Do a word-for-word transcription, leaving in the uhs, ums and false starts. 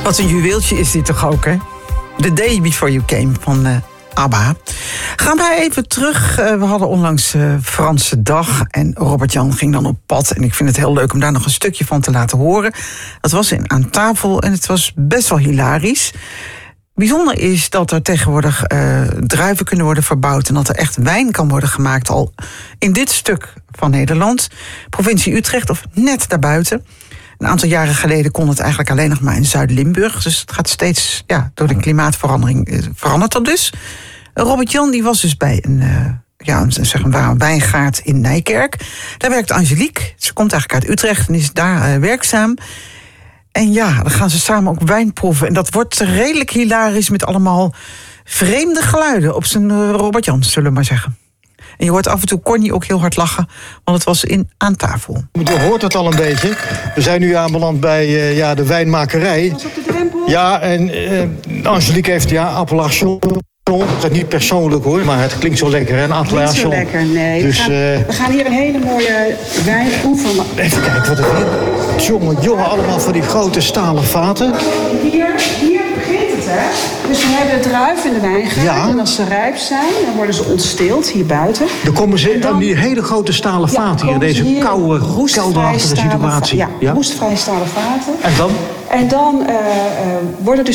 Wat een juweeltje is dit toch ook, hè? The Day Before You Came van uh, ABBA. Gaan wij even terug. Uh, we hadden onlangs uh, Franse Dag en Robert-Jan ging dan op pad. En ik vind het heel leuk om daar nog een stukje van te laten horen. Dat was in, aan tafel en het was best wel hilarisch. Bijzonder is dat er tegenwoordig uh, druiven kunnen worden verbouwd en dat er echt wijn kan worden gemaakt al in dit stuk van Nederland. Provincie Utrecht of net daarbuiten. Een aantal jaren geleden kon het eigenlijk alleen nog maar in Zuid-Limburg. Dus het gaat steeds, ja, door de klimaatverandering verandert dat dus. Robert-Jan die was dus bij een, uh, ja, een, zeg maar, een wijngaard in Nijkerk. Daar werkt Angelique. Ze komt eigenlijk uit Utrecht en is daar uh, werkzaam. En ja, dan gaan ze samen ook wijn proeven. En dat wordt redelijk hilarisch met allemaal vreemde geluiden op zijn uh, Robert-Jan, zullen we maar zeggen. En je hoort af en toe Connie ook heel hard lachen, want het was in aan tafel. Je hoort het al een beetje. We zijn nu aanbeland bij uh, ja, de wijnmakerij. Was op de drempel. Ja, en uh, Angelique heeft ja, appellation. Dat is niet persoonlijk hoor, maar het klinkt zo lekker, hè? Een appellation. Klinkt zo lekker, nee. Dus, we, gaan, uh, we gaan hier een hele mooie wijn proeven. Even kijken wat het is. Jongen, jongen, allemaal van die grote stalen vaten. Hier, hier begint het, hè? Dus we hebben de druif in de wijngaard. Ja. En als ze rijp zijn, dan worden ze ontsteeld hier buiten. Dan komen ze dan, aan die hele grote stalen ja, vaten hier, in deze hier koude, kelderachtige situatie. Ja, ja, roestvrij stalen vaten. En dan? En dan uh, uh, worden dus